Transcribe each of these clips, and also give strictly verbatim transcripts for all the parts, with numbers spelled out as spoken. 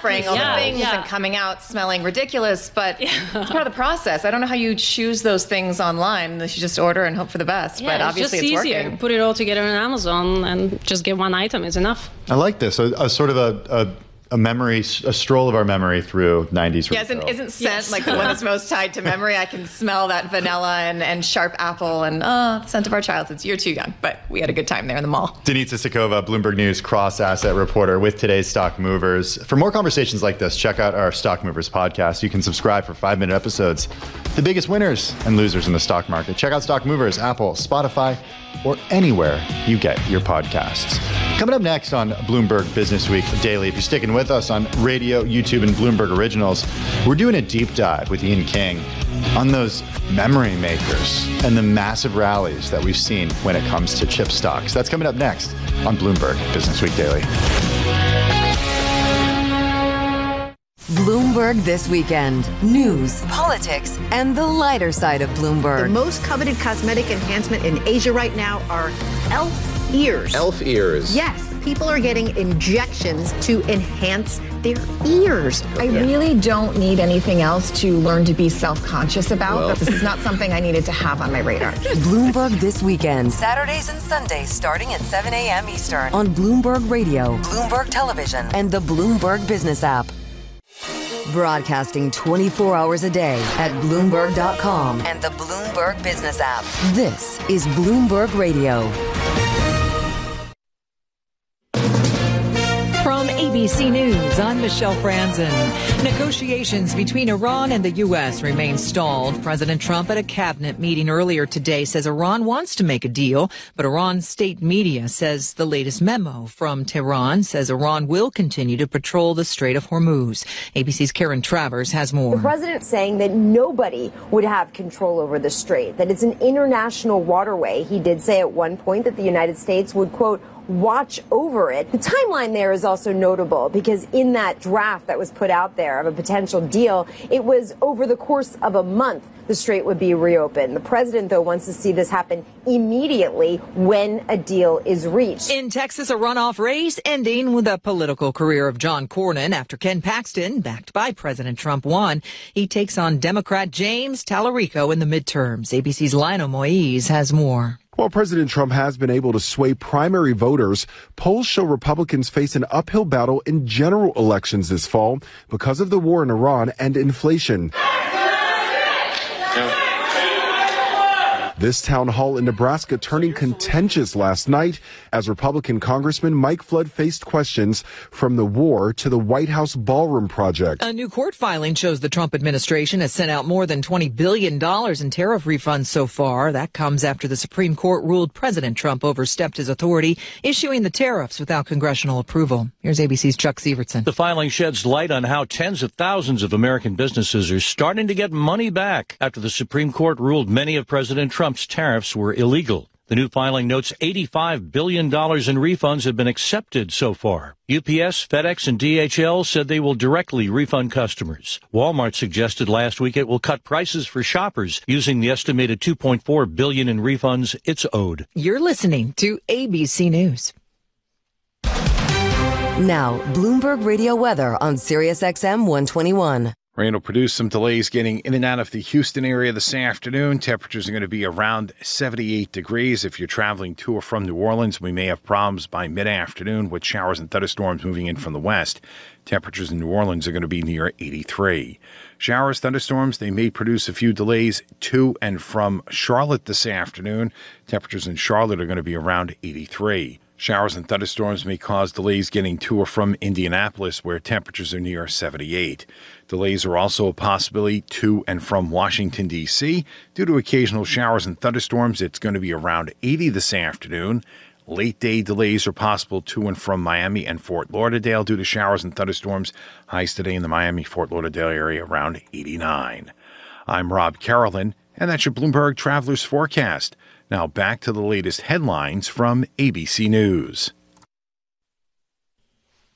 spraying all yeah, the things yeah. and coming out smelling ridiculous, but yeah. it's part of the process. I don't know how you choose those things online. You just order and hope for the best, yeah, but obviously it's, just it's easier. working. Put it all together on Amazon and just get one item is enough. I like this. A, a sort of a, a a memory, a stroll of our memory through nineties Yes, retail. and isn't scent Yes. like the one that's most tied to memory? I can smell that vanilla and, and sharp apple and oh, the scent of our childhoods. You're too young, but we had a good time there in the mall. Denitsa Sikova, Bloomberg News cross-asset reporter with today's Stock Movers. For more conversations like this, check out our Stock Movers podcast. You can subscribe for five-minute episodes. The biggest winners and losers in the stock market. Check out Stock Movers, Apple, Spotify, or anywhere you get your podcasts. Coming up next on Bloomberg Business Week Daily, if you're sticking with us on radio, YouTube, and Bloomberg Originals, we're doing a deep dive with Ian King on those memory makers and the massive rallies that we've seen when it comes to chip stocks. That's coming up next on Bloomberg Business Week Daily. Bloomberg This Weekend. News, politics, and the lighter side of Bloomberg. The most coveted cosmetic enhancement in Asia right now are elf ears. Elf ears. Yes, people are getting injections to enhance their ears. I really don't need anything else to learn to be self-conscious about. Well. This is not something I needed to have on my radar. Bloomberg This Weekend. Saturdays and Sundays starting at seven a.m. Eastern on Bloomberg Radio, Bloomberg Television, and the Bloomberg Business app. Broadcasting twenty-four hours a day at Bloomberg dot com and the Bloomberg Business app. This is Bloomberg Radio. From A B C News, I'm Michelle Franzen. Negotiations between Iran and the U S remain stalled. President Trump at a cabinet meeting earlier today says Iran wants to make a deal, but Iran's state media says the latest memo from Tehran says Iran will continue to patrol the Strait of Hormuz. A B C's Karen Travers has more. The president saying that nobody would have control over the strait, that it's an international waterway. He did say at one point that the United States would, quote, watch over it. The timeline there is also notable because in that draft that was put out there of a potential deal, it was over the course of a month the strait would be reopened. The president, though, wants to see this happen immediately when a deal is reached. In Texas, a runoff race ending with the political career of John Cornyn after Ken Paxton, backed by President Trump, won. He takes on Democrat James Tallarico in the midterms. A B C's Lionel Moise has more. While President Trump has been able to sway primary voters, polls show Republicans face an uphill battle in general elections this fall because of the war in Iran and inflation. This town hall in Nebraska turning contentious last night as Republican Congressman Mike Flood faced questions from the war to the White House ballroom project. A new court filing shows the Trump administration has sent out more than twenty billion dollars in tariff refunds so far. That comes after the Supreme Court ruled President Trump overstepped his authority, issuing the tariffs without congressional approval. Here's A B C's Chuck Sievertson. The filing sheds light on how tens of thousands of American businesses are starting to get money back after the Supreme Court ruled many of President Trump's tariffs were illegal. The new filing notes eighty-five billion dollars in refunds have been accepted so far. U P S, FedEx, and D H L said they will directly refund customers. Walmart suggested last week it will cut prices for shoppers using the estimated two point four billion dollars in refunds it's owed. You're listening to A B C News. Now, Bloomberg Radio weather on Sirius X M one twenty-one. Rain will produce some delays getting in and out of the Houston area this afternoon. Temperatures are going to be around seventy-eight degrees. If you're traveling to or from New Orleans, we may have problems by mid-afternoon with showers and thunderstorms moving in from the west. Temperatures in New Orleans are going to be near eighty-three. Showers, thunderstorms, they may produce a few delays to and from Charlotte this afternoon. Temperatures in Charlotte are going to be around eighty-three. Showers and thunderstorms may cause delays getting to or from Indianapolis, where temperatures are near seventy-eight. Delays are also a possibility to and from Washington, D C Due to occasional showers and thunderstorms, it's going to be around eighty this afternoon. Late day delays are possible to and from Miami and Fort Lauderdale due to showers and thunderstorms. Highs today in the Miami-Fort Lauderdale area around eighty-nine. I'm Rob Carolyn, and that's your Bloomberg Travelers Forecast. Now back to the latest headlines from A B C News.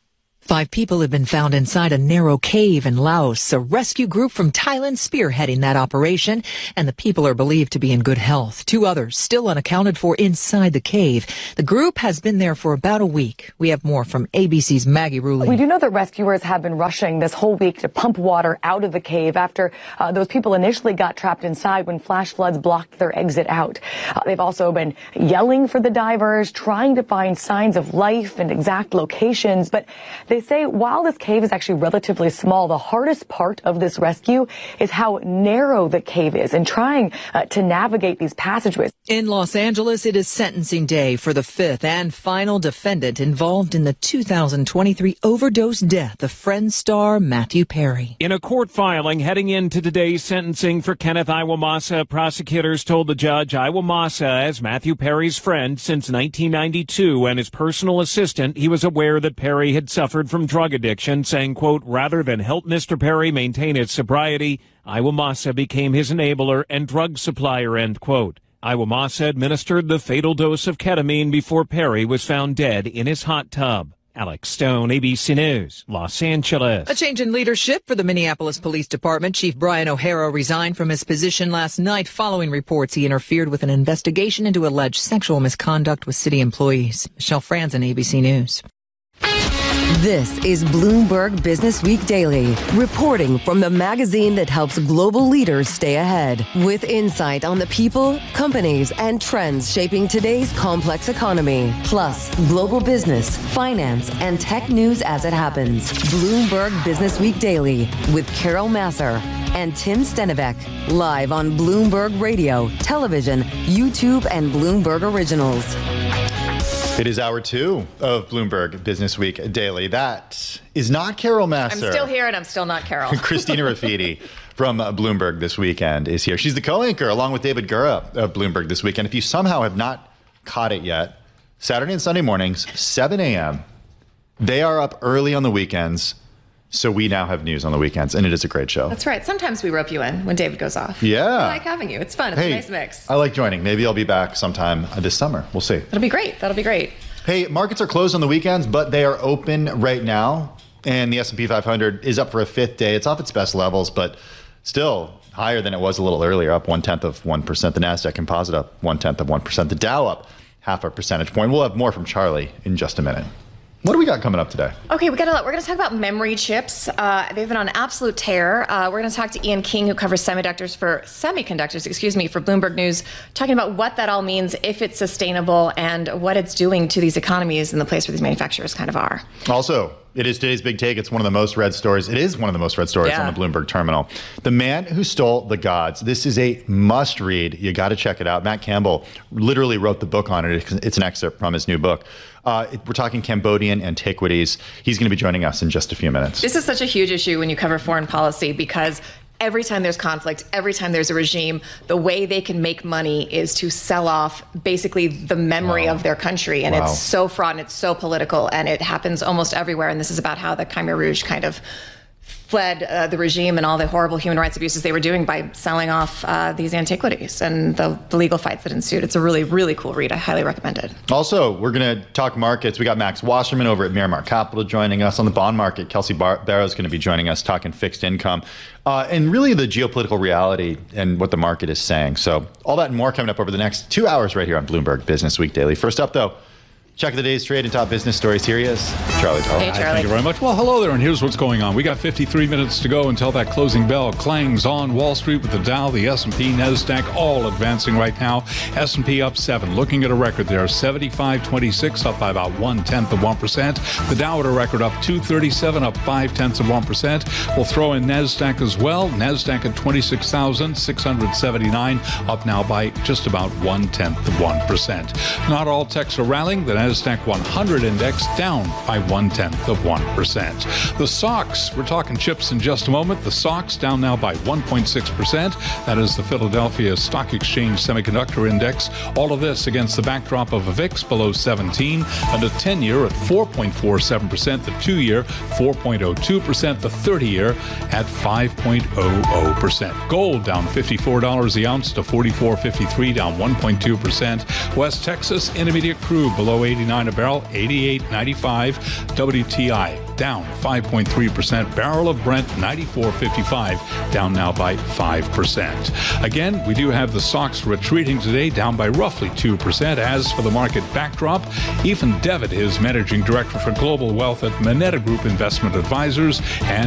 Five people have been found inside a narrow cave in Laos. A rescue group from Thailand spearheading that operation, and the people are believed to be in good health. Two others still unaccounted for inside the cave. The group has been there for about a week. We have more from A B C's Maggie Rulli. We do know that rescuers have been rushing this whole week to pump water out of the cave after uh, those people initially got trapped inside when flash floods blocked their exit out. Uh, they've also been yelling for the divers, trying to find signs of life and exact locations, but they They say while this cave is actually relatively small, the hardest part of this rescue is how narrow the cave is and trying uh, to navigate these passageways. In Los Angeles, it is sentencing day for the fifth and final defendant involved in the two thousand twenty-three overdose death of Friends star Matthew Perry. In a court filing heading into today's sentencing for Kenneth Iwamasa, prosecutors told the judge Iwamasa, as Matthew Perry's friend since nineteen ninety-two and his personal assistant, he was aware that Perry had suffered from drug addiction, saying, quote, rather than help Mister Perry maintain his sobriety, Iwamasa became his enabler and drug supplier, end quote. Iwamasa administered the fatal dose of ketamine before Perry was found dead in his hot tub. Alex Stone, A B C News, Los Angeles. A change in leadership for the Minneapolis Police Department. Chief Brian O'Hara resigned from his position last night following reports he interfered with an investigation into alleged sexual misconduct with city employees. Michelle Franzen, A B C News. This is Bloomberg Business Week Daily, reporting from the magazine that helps global leaders stay ahead, with insight on the people, companies, and trends shaping today's complex economy, plus global business, finance, and tech news as it happens. Bloomberg Business Week Daily with Carol Masser and Tim Stenivek, live on Bloomberg Radio, television, YouTube, and Bloomberg Originals. It is hour two of Bloomberg Business Week Daily. That is not Carol Masser. I'm still here and I'm still not Carol. Christina Rafidi from Bloomberg This Weekend is here. She's the co-anchor along with David Gura of Bloomberg This Weekend. If you somehow have not caught it yet, Saturday and Sunday mornings, seven a.m., they are up early on the weekends. So we now have news on the weekends, and it is a great show. That's right. Sometimes we rope you in when David goes off. Yeah. I like having you. It's fun. It's hey, a nice mix. I like joining. Maybe I'll be back sometime this summer. We'll see. That'll be great. That'll be great. Hey, markets are closed on the weekends, but they are open right now, and the S and P five hundred is up for a fifth day. It's off its best levels, but still higher than it was a little earlier, up one-tenth of one percent. The NASDAQ Composite up one-tenth of one percent. The Dow up half a percentage point. We'll have more from Charlie in just a minute. What do we got coming up today? Okay, we got a lot. We're going to talk about memory chips. Uh, they've been on absolute tear. Uh, we're going to talk to Ian King, who covers semiconductors for semiconductors, excuse me, for Bloomberg News, talking about what that all means, if it's sustainable, and what it's doing to these economies in the place where these manufacturers kind of are. Also, it is today's big take. It's one of the most read stories. It is one of the most read stories yeah. on the Bloomberg terminal. The Man Who Stole the Gods. This is a must read. You got to check it out. Matt Campbell literally wrote the book on it. It's an excerpt from his new book. Uh, we're talking Cambodian antiquities. He's going to be joining us in just a few minutes. This is such a huge issue when you cover foreign policy, because every time there's conflict, every time there's a regime, the way they can make money is to sell off basically the memory wow. of their country. And wow. it's so fraught and it's so political, and it happens almost everywhere. And this is about how the Khmer Rouge kind of fled uh, the regime and all the horrible human rights abuses they were doing by selling off uh, these antiquities and the, the legal fights that ensued. It's a really, really cool read. I highly recommend it. Also, we're going to talk markets. We got Max Wasserman over at Miramar Capital joining us on the bond market. Kelsey Bar- Barrow is going to be joining us talking fixed income uh, and really the geopolitical reality and what the market is saying. So all that and more coming up over the next two hours right here on Bloomberg Business Week Daily. First up, though, check the day's trade and top business stories. Here he is, Charlie Powell. Hey, Charlie. Thank you very much. Well, hello there, and here's what's going on. We got fifty-three minutes to go until that closing bell clangs on Wall Street with the Dow, the S and P, NASDAQ, all advancing right now. S and P up seven, looking at a record there, seventy-five twenty-six, up by about one-tenth of one percent. The Dow at a record up two thirty-seven, up five-tenths of one percent. We'll throw in NASDAQ as well. NASDAQ at twenty-six thousand six hundred seventy-nine, up now by just about one-tenth of one percent. Not all techs are rallying. The NASDAQ one hundred index down by one-tenth of one percent. The S O X, we're talking chips in just a moment. The S O X down now by one point six percent. That is the Philadelphia Stock Exchange Semiconductor Index. All of this against the backdrop of a V I X below seventeen, and a ten-year at four point four seven percent, the two-year four point zero two percent, the thirty-year at five point zero zero percent. Gold down fifty-four dollars the ounce to forty-four fifty-three, down one point two percent. West Texas Intermediate crude below eighty-nine a barrel, eighty-eight ninety-five. W T I down five point three percent. Barrel of Brent, ninety-four fifty-five, down now by five percent. Again, we do have the stocks retreating today, down by roughly two percent. As for the market backdrop, Ethan Devitt is Managing Director for Global Wealth at Moneta Group Investment Advisors, and